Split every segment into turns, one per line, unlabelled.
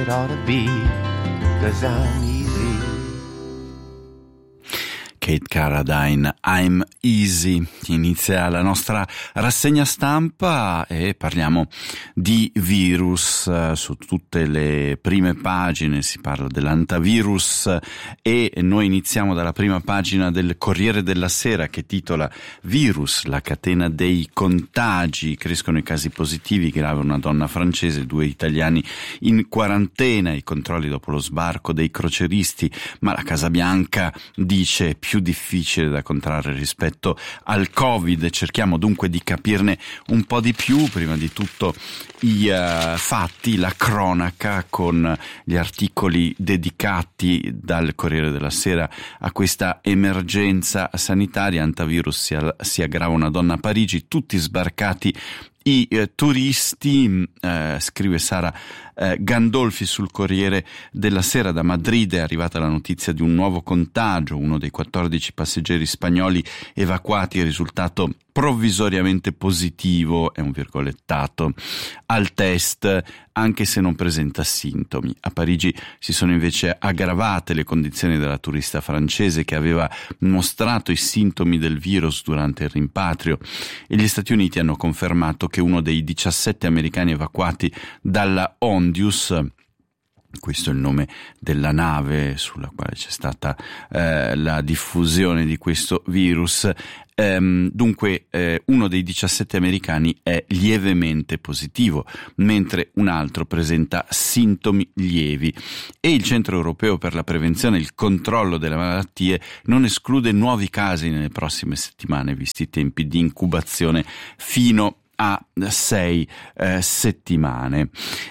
it ought to be, 'cause I'm easy.
Kate Carradine, I'm Easy. Inizia la nostra rassegna stampa e parliamo di virus. Su tutte le prime pagine si parla dell'antivirus e noi iniziamo dalla prima pagina del Corriere della Sera che titola Virus, la catena dei contagi. Crescono i casi positivi, grave una donna francese, 2 italiani in quarantena, i controlli dopo lo sbarco dei croceristi, ma la Casa Bianca dice più difficile da contrarre rispetto al Covid. Cerchiamo dunque di capirne un po' di più. Prima di tutto i fatti, la cronaca con gli articoli dedicati dal Corriere della Sera a questa emergenza sanitaria. Antivirus, si aggrava una donna a Parigi, tutti sbarcati i turisti, scrive Sara Gandolfi sul Corriere della Sera. Da Madrid è arrivata la notizia di un nuovo contagio. Uno dei 14 passeggeri spagnoli evacuati è risultato provvisoriamente positivo, è un virgolettato, al test, anche se non presenta sintomi. A Parigi si sono invece aggravate le condizioni della turista francese che aveva mostrato i sintomi del virus durante il rimpatrio, e gli Stati Uniti hanno confermato che uno dei 17 americani evacuati dalla Ondius, questo è il nome della nave sulla quale c'è stata la diffusione di questo virus, dunque uno dei 17 americani è lievemente positivo, mentre un altro presenta sintomi lievi, e il Centro Europeo per la Prevenzione e il Controllo delle Malattie non esclude nuovi casi nelle prossime settimane, visti i tempi di incubazione fino a 6 settimane.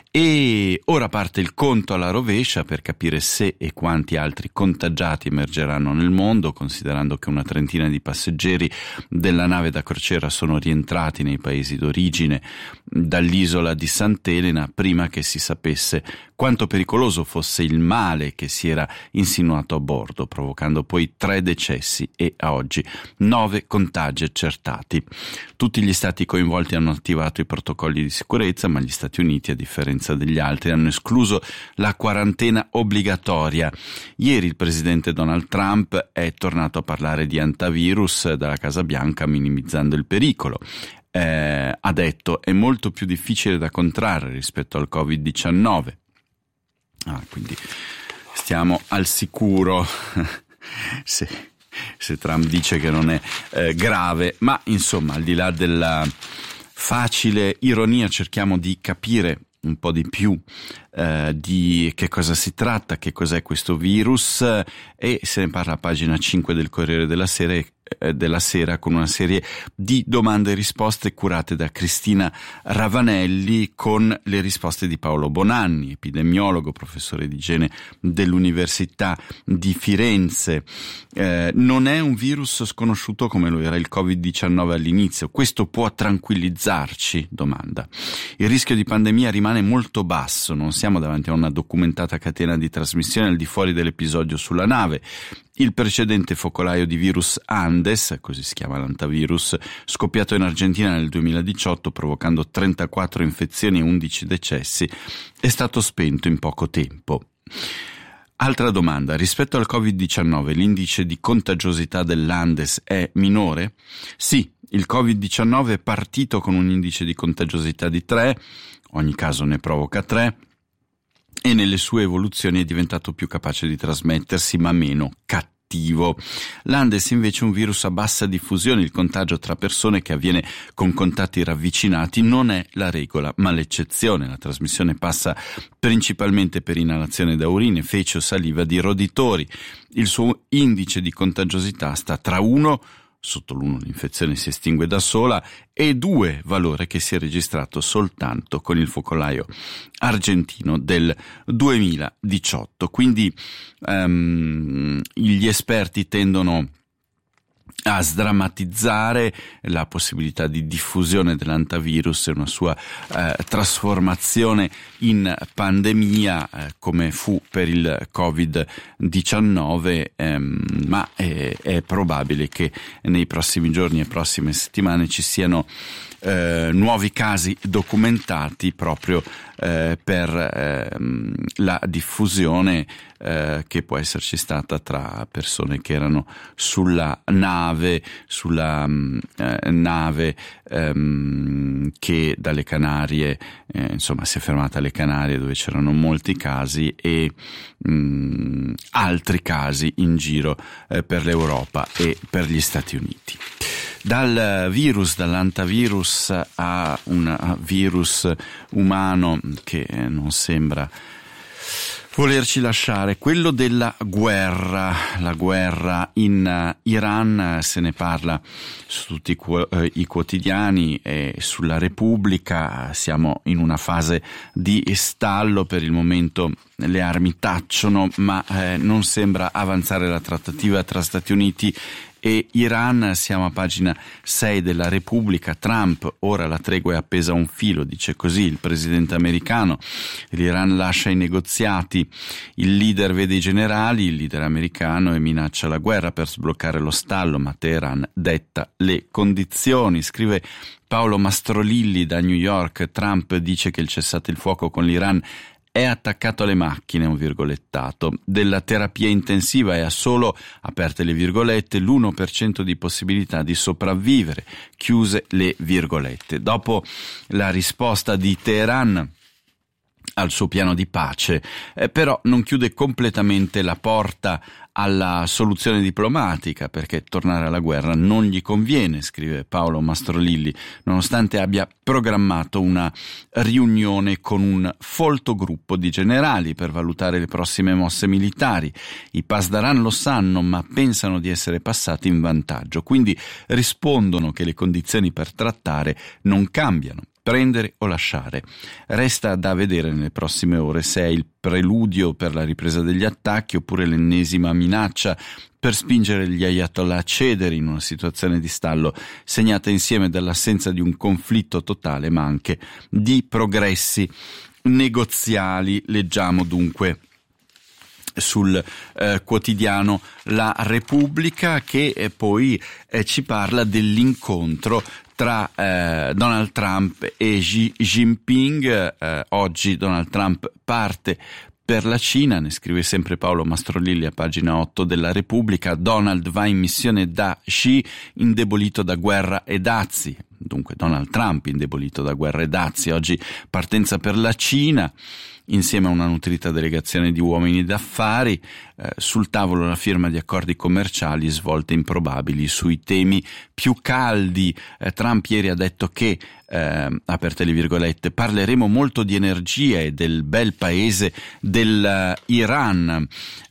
E ora parte il conto alla rovescia per capire se e quanti altri contagiati emergeranno nel mondo, considerando che una trentina di passeggeri della nave da crociera sono rientrati nei paesi d'origine dall'isola di Sant'Elena prima che si sapesse quanto pericoloso fosse il male che si era insinuato a bordo, provocando poi 3 decessi e a oggi 9 contagi accertati. Tutti gli stati coinvolti hanno attivato i protocolli di sicurezza, ma gli Stati Uniti, a differenza degli altri, hanno escluso la quarantena obbligatoria. Ieri il presidente Donald Trump è tornato a parlare di antivirus dalla Casa Bianca, minimizzando il pericolo. Ha detto: è molto più difficile da contrarre rispetto al Covid-19. Quindi stiamo al sicuro se Trump dice che non è grave, ma insomma, al di là della facile ironia, cerchiamo di capire un po' di più di che cosa si tratta, che cos'è questo virus, e se ne parla a pagina 5 del Corriere della Sera con una serie di domande e risposte curate da Cristina Ravanelli, con le risposte di Paolo Bonanni, epidemiologo, professore di igiene dell'Università di Firenze. Non è un virus sconosciuto come lo era il Covid-19 all'inizio. Questo può tranquillizzarci? Domanda. Il rischio di pandemia rimane molto basso, non siamo davanti a una documentata catena di trasmissione al di fuori dell'episodio sulla nave. Il precedente focolaio di virus Andes, così si chiama l'antivirus, scoppiato in Argentina nel 2018 provocando 34 infezioni e 11 decessi, è stato spento in poco tempo. Altra domanda: rispetto al Covid-19 l'indice di contagiosità dell'Andes è minore? Sì, il Covid-19 è partito con un indice di contagiosità di 3, ogni caso ne provoca 3, e nelle sue evoluzioni è diventato più capace di trasmettersi ma meno cattivo. L'Andes invece è un virus a bassa diffusione, il contagio tra persone che avviene con contatti ravvicinati non è la regola ma l'eccezione. La trasmissione passa principalmente per inalazione da urine, fece o saliva di roditori. Il suo indice di contagiosità sta tra 1, sotto l'1 l'infezione si estingue da sola, e 2, valore che si è registrato soltanto con il focolaio argentino del 2018. Quindi gli esperti tendono a sdrammatizzare la possibilità di diffusione dell'antivirus e una sua trasformazione in pandemia, come fu per il Covid-19, ma è probabile che nei prossimi giorni e prossime settimane ci siano nuovi casi documentati proprio per la diffusione che può esserci stata tra persone che erano sulla nave che dalle Canarie, insomma, si è fermata alle Canarie, dove c'erano molti casi, e altri casi in giro per l'Europa e per gli Stati Uniti. Dall'antivirus a un virus umano che non sembra volerci lasciare, quello della guerra. La guerra in Iran, se ne parla su tutti i quotidiani, e sulla Repubblica siamo in una fase di stallo. Per il momento le armi tacciono, ma non sembra avanzare la trattativa tra Stati Uniti e Iran. Siamo a pagina 6 della Repubblica. Trump: ora la tregua è appesa a un filo, dice così il presidente americano. L'Iran lascia i negoziati, il leader vede i generali, il leader americano, e minaccia la guerra per sbloccare lo stallo, ma Teheran detta le condizioni. Scrive Paolo Mastrolilli da New York. Trump dice che il cessate il fuoco con l'Iran è attaccato alle macchine, un virgolettato, della terapia intensiva, e ha solo, aperte le virgolette, l'1% di possibilità di sopravvivere, chiuse le virgolette. Dopo la risposta di Teheran al suo piano di pace, però non chiude completamente la porta alla soluzione diplomatica, perché tornare alla guerra non gli conviene, scrive Paolo Mastrolilli, nonostante abbia programmato una riunione con un folto gruppo di generali per valutare le prossime mosse militari. I Pasdaran lo sanno, ma pensano di essere passati in vantaggio, quindi rispondono che le condizioni per trattare non cambiano. Prendere o lasciare. Resta da vedere nelle prossime ore se è il preludio per la ripresa degli attacchi oppure l'ennesima minaccia per spingere gli ayatollah a cedere in una situazione di stallo segnata insieme dall'assenza di un conflitto totale, ma anche di progressi negoziali. Leggiamo dunque sul quotidiano La Repubblica, che poi ci parla dell'incontro tra Donald Trump e Xi Jinping. Oggi Donald Trump parte per la Cina, ne scrive sempre Paolo Mastrolilli a pagina 8 della Repubblica. Donald va in missione da Xi, indebolito da guerra e dazi. Dunque Donald Trump indebolito da guerra e dazi. Oggi partenza per la Cina, insieme a una nutrita delegazione di uomini d'affari. Sul tavolo la firma di accordi commerciali, svolte improbabili sui temi più caldi. Trump ieri ha detto che, aperte le virgolette, parleremo molto di energia e del bel paese dell'Iran,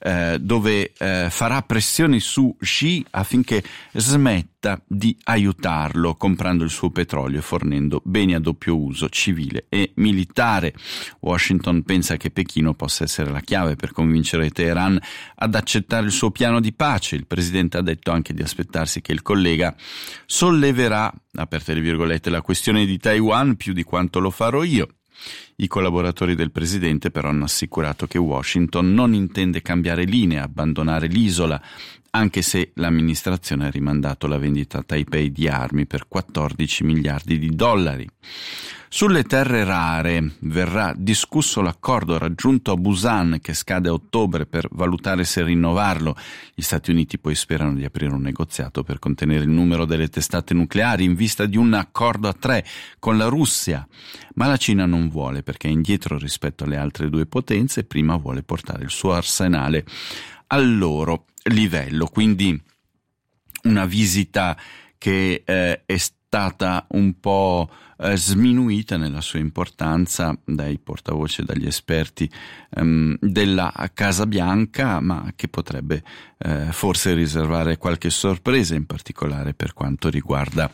dove farà pressioni su Xi affinché smetta di aiutarlo comprando il suo petrolio e fornendo beni a doppio uso, civile e militare. Washington pensa che Pechino possa essere la chiave per convincere Teheran ad accettare il suo piano di pace. Il presidente ha detto anche di aspettarsi che il collega solleverà, aperte le virgolette, la questione di Taiwan più di quanto lo farò io. I collaboratori del presidente però hanno assicurato che Washington non intende cambiare linea, abbandonare l'isola, anche se l'amministrazione ha rimandato la vendita a Taipei di armi per 14 miliardi di dollari. Sulle terre rare verrà discusso l'accordo raggiunto a Busan, che scade a ottobre, per valutare se rinnovarlo. Gli Stati Uniti poi sperano di aprire un negoziato per contenere il numero delle testate nucleari in vista di un accordo a 3 con la Russia. Ma la Cina non vuole, perché è indietro rispetto alle altre due potenze e prima vuole portare il suo arsenale al loro livello. Quindi una visita che è stata un po' sminuita nella sua importanza dai portavoce, dagli esperti della Casa Bianca, ma che potrebbe forse riservare qualche sorpresa, in particolare per quanto riguarda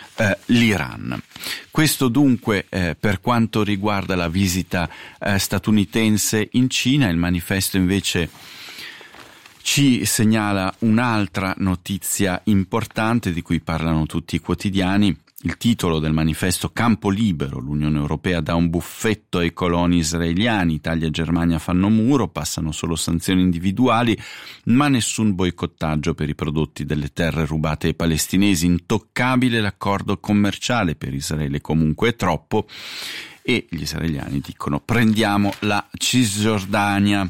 l'Iran. Questo dunque per quanto riguarda la visita statunitense in Cina. Il Manifesto invece ci segnala un'altra notizia importante di cui parlano tutti i quotidiani. Il titolo del manifesto Campo Libero, l'Unione Europea dà un buffetto ai coloni israeliani, Italia e Germania fanno muro, passano solo sanzioni individuali, ma nessun boicottaggio per i prodotti delle terre rubate ai palestinesi, intoccabile l'accordo commerciale per Israele, comunque è troppo, e gli israeliani dicono prendiamo la Cisgiordania.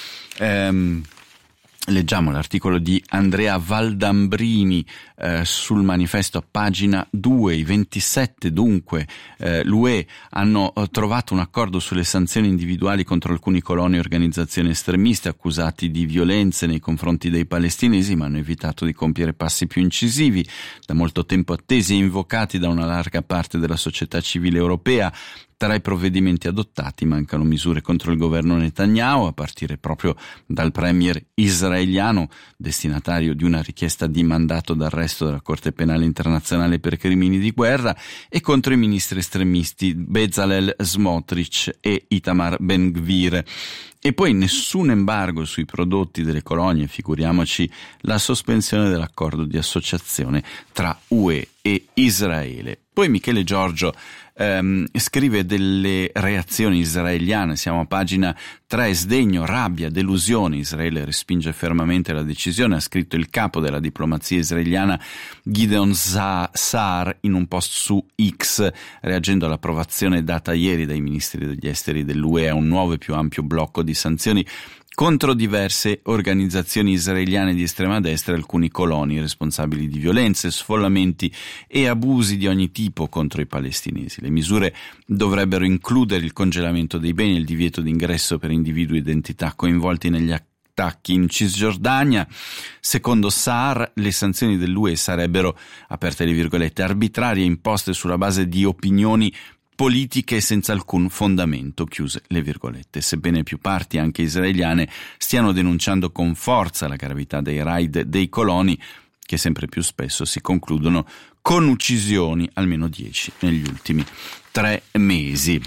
Leggiamo l'articolo di Andrea Valdambrini sul manifesto a pagina 2, i 27 dunque l'UE hanno trovato un accordo sulle sanzioni individuali contro alcuni coloni e organizzazioni estremiste accusati di violenze nei confronti dei palestinesi, ma hanno evitato di compiere passi più incisivi, da molto tempo attesi e invocati da una larga parte della società civile europea. Tra i provvedimenti adottati mancano misure contro il governo Netanyahu, a partire proprio dal premier israeliano, destinatario di una richiesta di mandato d'arresto della Corte Penale Internazionale per crimini di guerra, e contro i ministri estremisti Bezalel Smotrich e Itamar Ben-Gvir. E poi nessun embargo sui prodotti delle colonie, figuriamoci la sospensione dell'accordo di associazione tra UE e Israele. Poi Michele Giorgio scrive delle reazioni israeliane, siamo a pagina 3, sdegno, rabbia, delusione, Israele respinge fermamente la decisione, ha scritto il capo della diplomazia israeliana Gideon Saar in un post su X, reagendo all'approvazione data ieri dai ministri degli esteri dell'UE a un nuovo e più ampio blocco di sanzioni contro diverse organizzazioni israeliane di estrema destra e alcuni coloni responsabili di violenze, sfollamenti e abusi di ogni tipo contro i palestinesi. Le misure dovrebbero includere il congelamento dei beni e il divieto di ingresso per individui e identità coinvolti negli attacchi in Cisgiordania. Secondo Saar, le sanzioni dell'UE sarebbero, aperte le virgolette, arbitrarie, imposte sulla base di opinioni politiche senza alcun fondamento, chiuse le virgolette. Sebbene più parti, anche israeliane, stiano denunciando con forza la gravità dei raid dei coloni, che sempre più spesso si concludono con uccisioni, almeno 10 negli ultimi 3 mesi.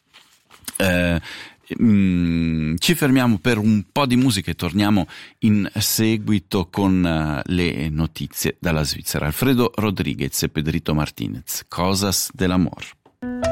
Ci fermiamo per un po' di musica e torniamo in seguito con le notizie dalla Svizzera. Alfredo Rodriguez e Pedrito Martinez, Cosas del Amor.